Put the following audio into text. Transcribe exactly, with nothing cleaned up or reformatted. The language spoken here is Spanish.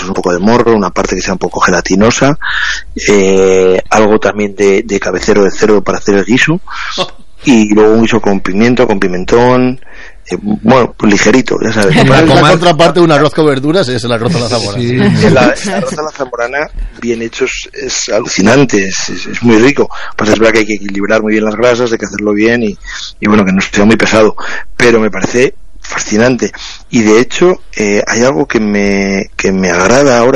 un poco de morro, una parte que sea un poco gelatinosa, eh, algo también de, de cabecero de cerdo para hacer el guiso, y luego un guiso con pimiento, con pimentón, eh, bueno, pues ligerito, ya sabes. La, la contraparte de un arroz con verduras es el arroz a la zamorana. Sí. El, el arroz a la zamorana bien hecho es, es alucinante, es, es, es muy rico. Pues es verdad que hay que equilibrar muy bien las grasas, hay que hacerlo bien y, y bueno, que no sea muy pesado, pero me parece fascinante. Y de hecho eh, hay algo que me que me agrada ahora